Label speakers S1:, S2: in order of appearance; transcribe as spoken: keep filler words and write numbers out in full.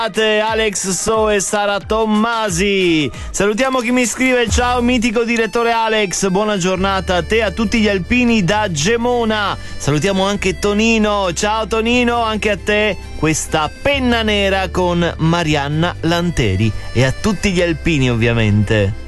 S1: Alex So e Sara Tommasi. Salutiamo chi mi scrive: ciao mitico direttore Alex, buona giornata a te e a tutti gli alpini da Gemona. Salutiamo anche Tonino, ciao Tonino, anche a te questa penna nera con Marianna Lanteri e a tutti gli alpini ovviamente.